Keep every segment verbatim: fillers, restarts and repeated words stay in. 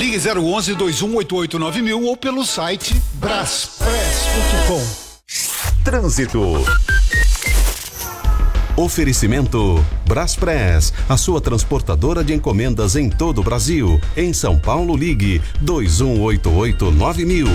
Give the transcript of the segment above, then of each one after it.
Ligue zero onze, dois um oito oito, nove mil ou pelo site braspress ponto com. Trânsito. Oferecimento Braspress, a sua transportadora de encomendas em todo o Brasil. Em São Paulo, ligue dois um oito oito, nove mil.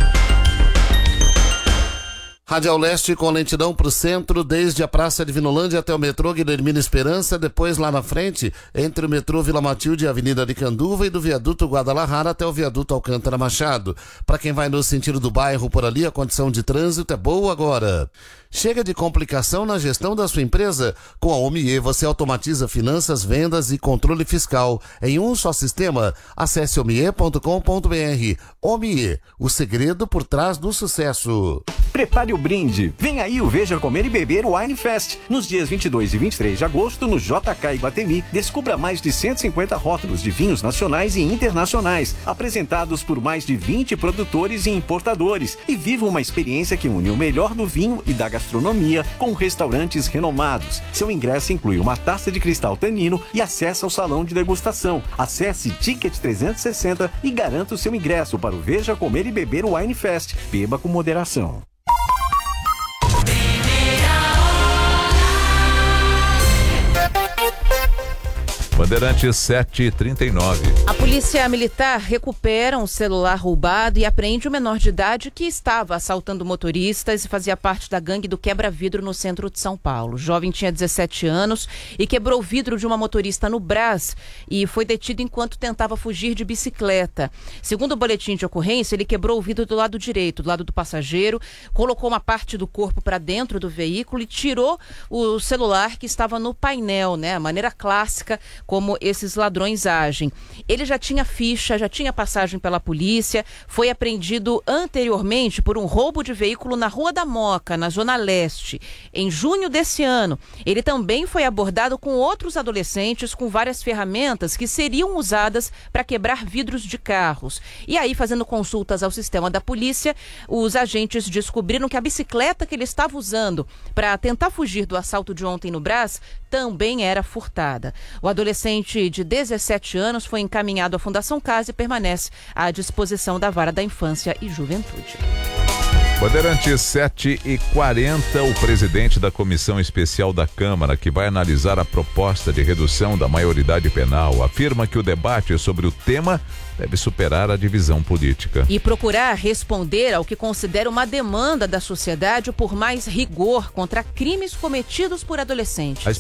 Radial Leste com lentidão para o centro, desde a Praça de Vinolândia até o metrô Guilhermina Esperança, depois lá na frente, entre o metrô Vila Matilde e a Avenida de Canduva e do viaduto Guadalajara até o viaduto Alcântara Machado. Para quem vai no sentido do bairro por ali, a condição de trânsito é boa agora. Chega de complicação na gestão da sua empresa? Com a Omie você automatiza finanças, vendas e controle fiscal em um só sistema. Acesse omie ponto com ponto br. Omie, o segredo por trás do sucesso. Prepare o brinde. Vem aí o Veja Comer e Beber Wine Fest. Nos dias vinte e dois e vinte e três de agosto, no J K Iguatemi, descubra mais de cento e cinquenta rótulos de vinhos nacionais e internacionais, apresentados por mais de vinte produtores e importadores. E viva uma experiência que une o melhor do vinho e da gastronomia com restaurantes renomados. Seu ingresso inclui uma taça de cristal tanino e acesso ao salão de degustação. Acesse Ticket trezentos e sessenta e garanta o seu ingresso para o Veja Comer e Beber Wine Fest. Beba com moderação. Bandeirantes sete e trinta e nove. A polícia militar recupera um celular roubado e apreende um menor de idade que estava assaltando motoristas e fazia parte da gangue do quebra-vidro no centro de São Paulo. O jovem tinha dezessete anos e quebrou o vidro de uma motorista no Brás e foi detido enquanto tentava fugir de bicicleta. Segundo o boletim de ocorrência, ele quebrou o vidro do lado direito, do lado do passageiro, colocou uma parte do corpo para dentro do veículo e tirou o celular que estava no painel, né? A maneira clássica como esses ladrões agem. Ele já tinha ficha, já tinha passagem pela polícia, foi apreendido anteriormente por um roubo de veículo na Rua da Moca, na Zona Leste. Em junho desse ano, ele também foi abordado com outros adolescentes com várias ferramentas que seriam usadas para quebrar vidros de carros. E aí, fazendo consultas ao sistema da polícia, os agentes descobriram que a bicicleta que ele estava usando para tentar fugir do assalto de ontem no Brás também era furtada. O adolescente de dezessete anos foi encaminhado à Fundação Casa e permanece à disposição da Vara da Infância e Juventude. Bandeirantes sete e quarenta, o presidente da Comissão Especial da Câmara, que vai analisar a proposta de redução da maioridade penal, afirma que o debate sobre o tema deve superar a divisão política. E procurar responder ao que considera uma demanda da sociedade por mais rigor contra crimes cometidos por adolescentes.